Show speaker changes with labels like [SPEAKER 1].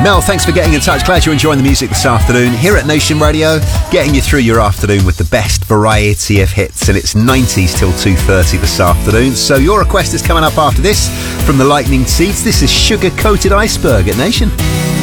[SPEAKER 1] Mel, thanks for getting in touch. Glad you're enjoying the music this afternoon. Here at Nation Radio, getting you through your afternoon with the best variety of hits, and it's 90s till 2:30 this afternoon. So your request is coming up after this from the Lightning Seeds. This is Sugar Coated Iceberg at Nation.